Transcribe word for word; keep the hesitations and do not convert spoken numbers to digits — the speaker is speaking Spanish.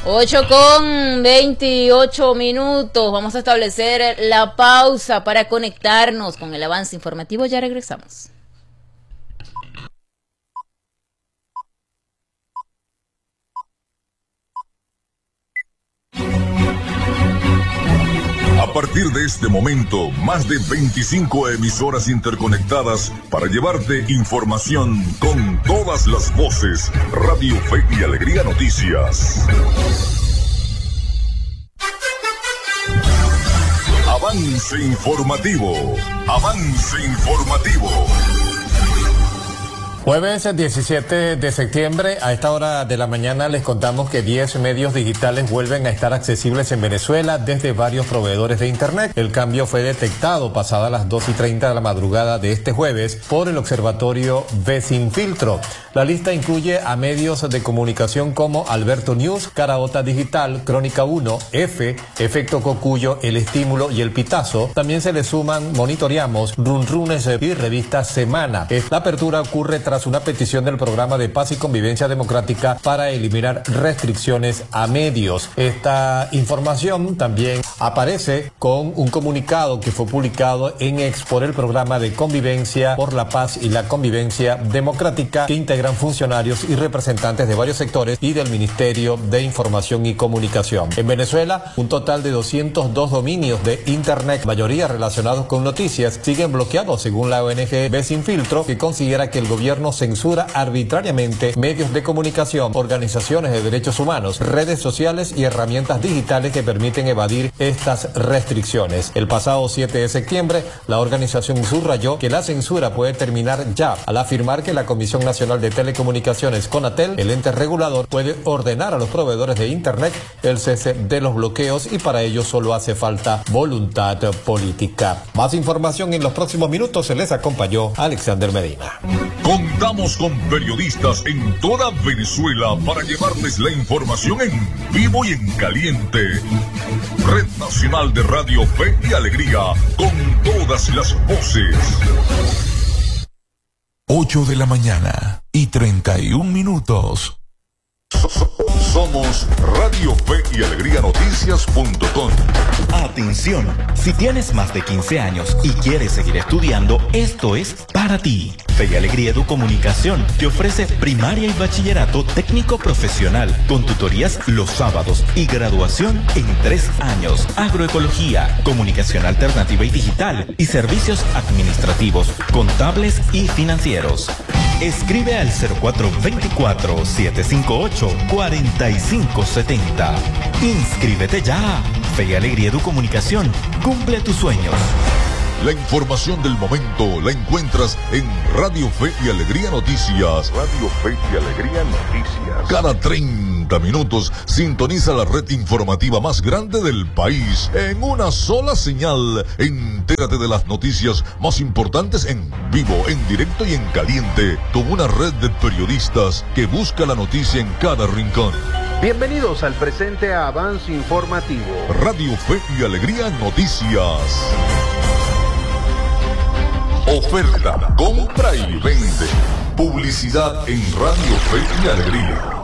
ocho con veintiocho minutos. Vamos a establecer la pausa para conectarnos con el avance informativo. Ya regresamos. A partir de este momento, más de veinticinco emisoras interconectadas para llevarte información con todas las voces. Radio Fe y Alegría Noticias. Avance informativo. Avance informativo. Jueves diecisiete de septiembre, a esta hora de la mañana les contamos que diez medios digitales vuelven a estar accesibles en Venezuela desde varios proveedores de internet. El cambio fue detectado pasadas las dos y treinta de la madrugada de este jueves por el observatorio Vesinfiltro. La lista incluye a medios de comunicación como Alberto News, Caraota Digital, Crónica uno, F, Efecto Cocuyo, El Estímulo y El Pitazo. También se le suman Monitoreamos, Runrunes y Revista Semana. La apertura ocurre tras una petición del Programa de Paz y Convivencia Democrática para eliminar restricciones a medios. Esta información también aparece con un comunicado que fue publicado en Ex por el Programa de Convivencia por la Paz y la Convivencia Democrática, que integran funcionarios y representantes de varios sectores y del Ministerio de Información y Comunicación. En Venezuela, un total de doscientos dos dominios de Internet, mayoría relacionados con noticias, siguen bloqueados según la O N G Vesinfiltro, que considera que el gobierno censura arbitrariamente medios de comunicación, organizaciones de derechos humanos, redes sociales y herramientas digitales que permiten evadir estas restricciones. El pasado siete de septiembre, la organización subrayó que la censura puede terminar ya, al afirmar que la Comisión Nacional de Telecomunicaciones, CONATEL, el ente regulador, puede ordenar a los proveedores de Internet el cese de los bloqueos y para ello solo hace falta voluntad política. Más información en los próximos minutos. Se les acompañó Alexander Medina. Contamos con periodistas en toda Venezuela para llevarles la información en vivo y en caliente. Red Nacional de Radio Fe y Alegría, con todas las voces. ocho de la mañana y treinta y un minutos. Somos Radio Fe y Alegría Noticias punto com. Atención, si tienes más de quince años y quieres seguir estudiando, esto es para ti. Fe y Alegría Educomunicación te ofrece primaria y bachillerato técnico profesional con tutorías los sábados y graduación en tres años. Agroecología, comunicación alternativa y digital y servicios administrativos, contables y financieros. Escribe al cero cuatro dos cuatro, siete cinco ocho, cuatro cinco siete cero. Inscríbete ya. Fe y Alegría Educomunicación. Cumple tus sueños. La información del momento la encuentras en Radio Fe y Alegría Noticias. Radio Fe y Alegría Noticias. Cada treinta minutos sintoniza la red informativa más grande del país en una sola señal. Entérate de las noticias más importantes en vivo, en directo y en caliente, con una red de periodistas que busca la noticia en cada rincón. Bienvenidos al presente avance informativo. Radio Fe y Alegría Noticias. Oferta, compra y vende. Publicidad en Radio Fe y Alegría.